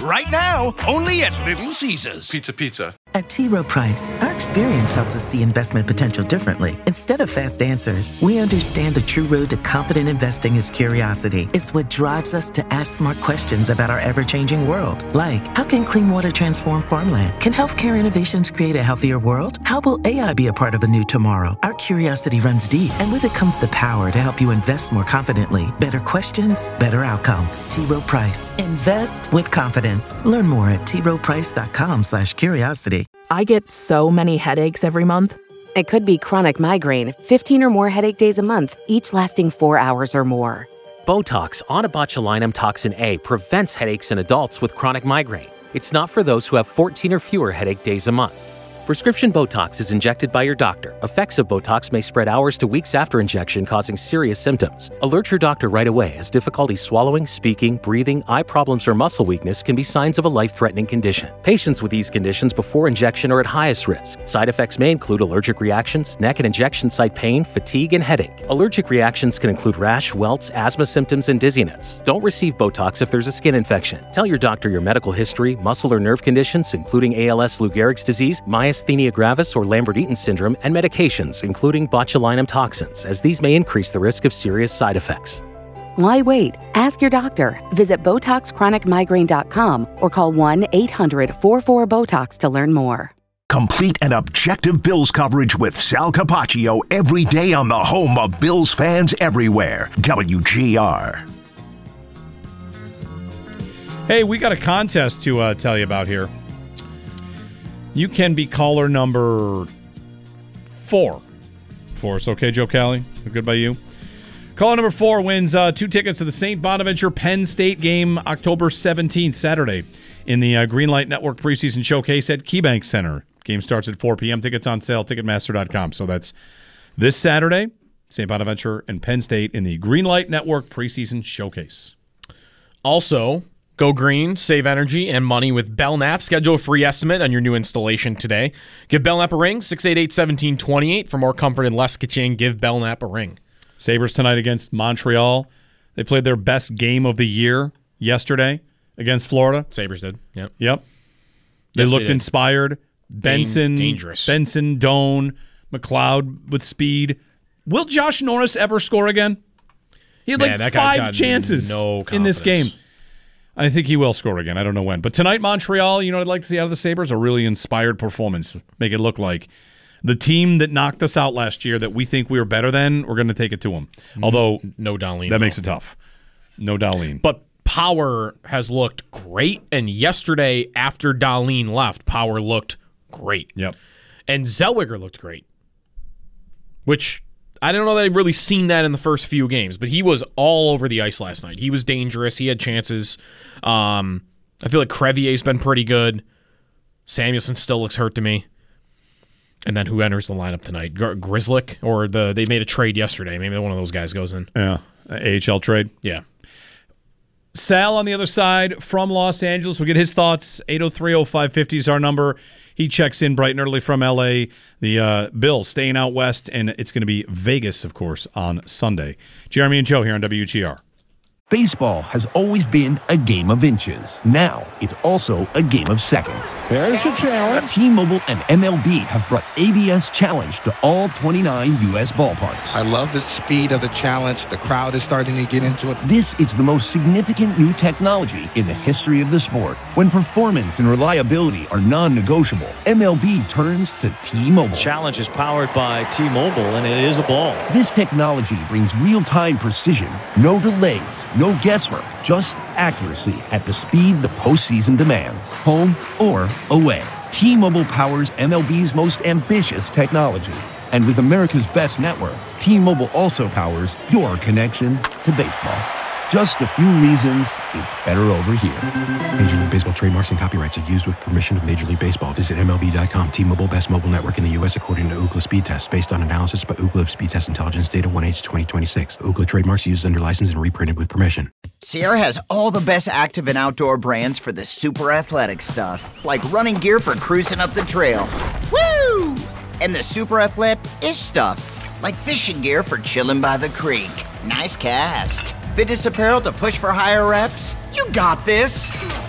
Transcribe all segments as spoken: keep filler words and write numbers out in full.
right now, only at Little Caesars. Pizza, pizza. At T. Rowe Price, our experience helps us see investment potential differently. Instead of fast answers, we understand the true road to confident investing is curiosity. It's what drives us to ask smart questions about our ever-changing world. Like, how can clean water transform farmland? Can healthcare innovations create a healthier world? How will A I be a part of a new tomorrow? Our curiosity runs deep, and with it comes the power to help you invest more confidently. Better questions, better outcomes. T. Rowe Price. Invest with confidence. Learn more at t rowe price dot com slash curiosity. I get so many headaches every month. It could be chronic migraine, fifteen or more headache days a month, each lasting four hours or more. Botox, onabotulinum toxin A, prevents headaches in adults with chronic migraine. It's not for those who have fourteen or fewer headache days a month. Prescription Botox is injected by your doctor. Effects of Botox may spread hours to weeks after injection, causing serious symptoms. Alert your doctor right away, as difficulty swallowing, speaking, breathing, eye problems, or muscle weakness can be signs of a life-threatening condition. Patients with these conditions before injection are at highest risk. Side effects may include allergic reactions, neck and injection site pain, fatigue, and headache. Allergic reactions can include rash, welts, asthma symptoms, and dizziness. Don't receive Botox if there's a skin infection. Tell your doctor your medical history, muscle or nerve conditions, including A L S, Lou Gehrig's disease, myasthenia gravis or Lambert-Eaton syndrome, and medications, including botulinum toxins, as these may increase the risk of serious side effects. Why wait? Ask your doctor. Visit Botox Chronic Migraine dot com or call one eight hundred four four BOTOX to learn more. Complete and objective Bills coverage with Sal Capaccio every day on the home of Bills fans everywhere. W G R. Hey, we got a contest to uh, tell you about here. You can be caller number four for us. Okay, Joe Cali? Good by you? Caller number four wins uh, two tickets to the Saint Bonaventure Penn State game October seventeenth, Saturday, in the uh, Greenlight Network preseason showcase at KeyBank Center. Game starts at four p.m. Tickets on sale, Ticketmaster dot com. So that's this Saturday, Saint Bonaventure and Penn State in the Greenlight Network preseason showcase. Also, go green, save energy and money with Belknap. Schedule a free estimate on your new installation today. Give Belknap a ring, six eight eight, one seven two eight. For more comfort and less ka-ching, give Belknap a ring. Sabres tonight against Montreal. They played their best game of the year yesterday against Florida. Sabres did, yep. Yep. They Yes, looked they inspired. Benson, dangerous. Benson, Doan, McLeod with speed. Will Josh Norris ever score again? He had Man, like that guy's five got chances no in this game. confidence. I think he will score again. I don't know when. But tonight, Montreal, you know what I'd like to see out of the Sabres? A really inspired performance. Make it look like the team that knocked us out last year that we think we were better than, we're going to take it to them. Although, no Dahlin. that makes it tough. No Dahlin. But Power has looked great, and yesterday, after Dahlin left, Power looked great. Yep. And Zellweger looked great, which I don't know that I've really seen that in the first few games, but he was all over the ice last night. He was dangerous. He had chances. Um, I feel like Crevier's been pretty good. Samuelson still looks hurt to me. And then who enters the lineup tonight? Gr- Grzelcyk, or the they made a trade yesterday. Maybe one of those guys goes in. Yeah, A H L trade. Yeah. Sal on the other side from Los Angeles. We'll get his thoughts. eight oh three oh five fifty is our number. He checks in bright and early from L A. The uh, Bills staying out west, and it's going to be Vegas, of course, on Sunday. Jeremy and Joe here on W G R. Baseball has always been a game of inches. Now, it's also a game of seconds. There's a challenge. T-Mobile and M L B have brought A B S Challenge to all twenty-nine U S ballparks. I love the speed of the challenge. The crowd is starting to get into it. This is the most significant new technology in the history of the sport. When performance and reliability are non-negotiable, M L B turns to T-Mobile. Challenge is powered by T-Mobile, and it is a ball. This technology brings real-time precision, no delays, no guesswork, just accuracy at the speed the postseason demands. Home or away, T-Mobile powers M L B's most ambitious technology. And with America's best network, T-Mobile also powers your connection to baseball. Just a few reasons it's better over here. Major League Baseball trademarks and copyrights are used with permission of Major League Baseball. Visit M L B dot com. T-Mobile, best mobile network in the U S according to Ookla Speed Test, based on analysis by Ookla of Speed Test Intelligence Data one H twenty twenty-six. Ookla trademarks used under license and reprinted with permission. Sierra has all the best active and outdoor brands for the super athletic stuff, like running gear for cruising up the trail. Woo! And the super athletic-ish stuff, like fishing gear for chilling by the creek. Nice cast. Fitness apparel to push for higher reps. You got this.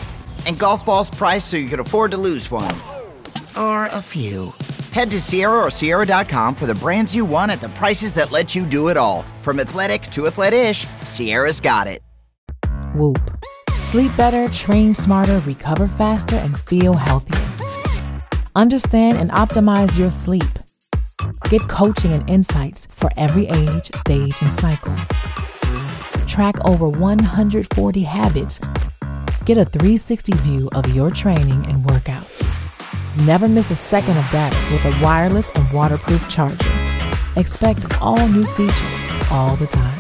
And golf balls priced so you can afford to lose one. Or a few. Head to Sierra or Sierra dot com for the brands you want at the prices that let you do it all. From athletic to athletic-ish, Sierra's got it. Whoop. Sleep better, train smarter, recover faster, and feel healthier. Understand and optimize your sleep. Get coaching and insights for every age, stage, and cycle. Track over one hundred forty habits. Get a three sixty view of your training and workouts. Never miss a second of data with a wireless and waterproof charger. Expect all new features all the time.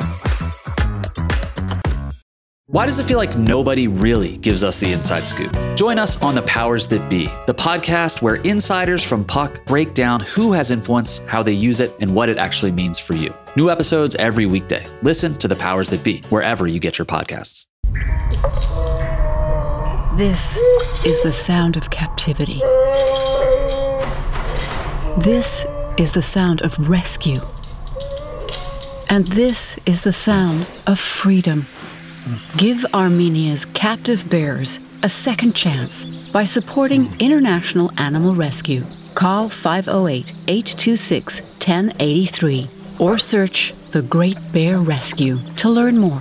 Why does it feel like nobody really gives us the inside scoop? Join us on The Powers That Be, the podcast where insiders from Puck break down who has influence, how they use it, and what it actually means for you. New episodes every weekday. Listen to The Powers That Be, wherever you get your podcasts. This is the sound of captivity. This is the sound of rescue. And this is the sound of freedom. Give Armenia's captive bears a second chance by supporting International Animal Rescue. Call five oh eight, eight two six, one oh eight three or search The Great Bear Rescue to learn more.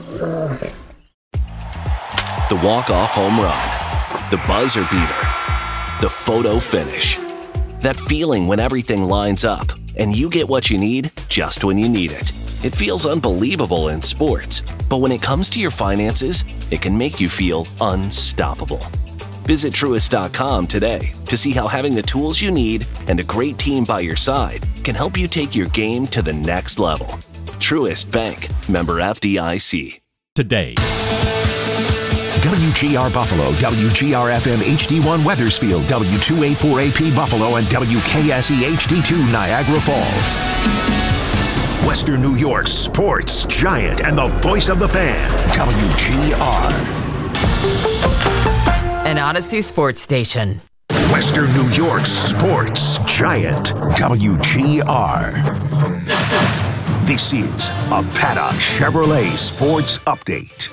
The walk-off home run, the buzzer beater, the photo finish. That feeling when everything lines up and you get what you need just when you need it. It feels unbelievable in sports, but when it comes to your finances, it can make you feel unstoppable. Visit Truist dot com today to see how having the tools you need and a great team by your side can help you take your game to the next level. Truist Bank, member F D I C. Today. W G R Buffalo, W G R F M H D one Weathersfield, W two eighty-four A P Buffalo, and W K S E H D two Niagara Falls. Western New York's sports giant and the voice of the fan, W G R. An Odyssey sports station. Western New York's sports giant, W G R. This is a Paddock Chevrolet Sports Update.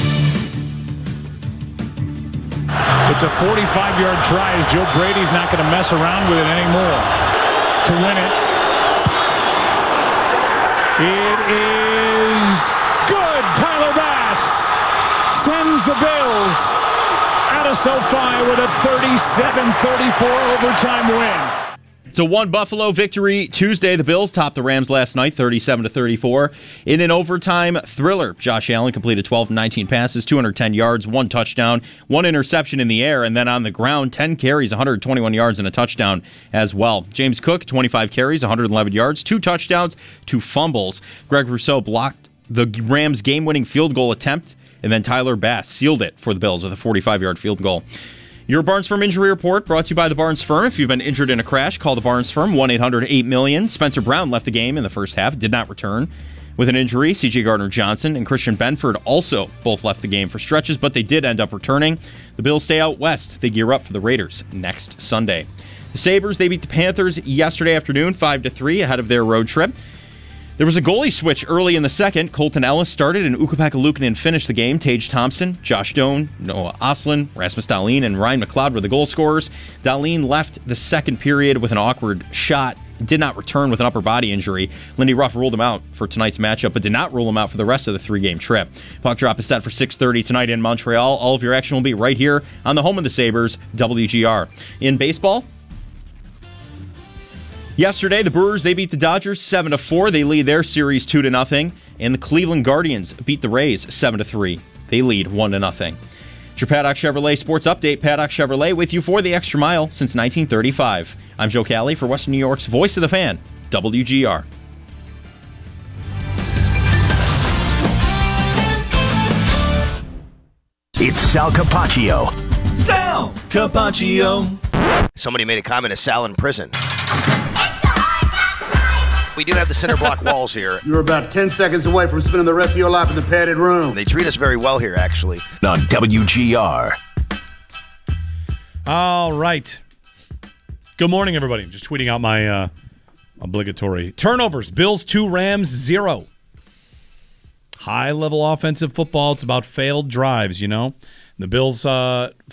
It's a forty-five-yard try as Joe Brady's not going to mess around with it anymore to win it. It is good. Tyler Bass sends the Bills out of SoFi with a thirty-seven thirty-four overtime win. It's a one Buffalo victory Tuesday. The Bills topped the Rams last night, thirty-seven to thirty-four. In an overtime thriller, Josh Allen completed twelve of nineteen passes, two hundred ten yards, one touchdown, one interception in the air, and then on the ground, ten carries, one hundred twenty-one yards, and a touchdown as well. James Cook, twenty-five carries, one hundred eleven yards, two touchdowns, two fumbles. Greg Rousseau blocked the Rams' game-winning field goal attempt, and then Tyler Bass sealed it for the Bills with a forty-five-yard field goal. Your Barnes Firm Injury Report brought to you by the Barnes Firm. If you've been injured in a crash, call the Barnes Firm, one eight hundred eight million. Spencer Brown left the game in the first half, did not return with an injury. C J Gardner-Johnson and Christian Benford also both left the game for stretches, but they did end up returning. The Bills stay out west. They gear up for the Raiders next Sunday. The Sabres, they beat the Panthers yesterday afternoon, five to three, ahead of their road trip. There was a goalie switch early in the second. Colton Ellis started and Ukko-Pekka Luukkonen finished the game. Tage Thompson, Josh Doan, Noah Ostlund, Rasmus Dahlin, and Ryan McLeod were the goal scorers. Dahlin left the second period with an awkward shot, did not return with an upper body injury. Lindy Ruff ruled him out for tonight's matchup, but did not rule him out for the rest of the three-game trip. Puck drop is set for six thirty tonight in Montreal. All of your action will be right here on the home of the Sabres, W G R. In baseball, yesterday, the Brewers, they beat the Dodgers seven to four. They lead their series two to nothing. And the Cleveland Guardians beat the Rays seven to three. They lead one to nothing. It's your Paddock Chevrolet Sports Update. Paddock Chevrolet with you for the extra mile since nineteen thirty-five. I'm Joe Cali for Western New York's voice of the fan, W G R. It's Sal Capaccio. Sal Capaccio. Somebody made a comment of Sal in prison. We do have the center block walls here. You're about ten seconds away from spending the rest of your life in the padded room. They treat us very well here, actually. On W G R. All right. Good morning, everybody. Just tweeting out my uh, obligatory turnovers. Bills two, Rams zero. High-level offensive football. It's about failed drives, you know. The Bills uh,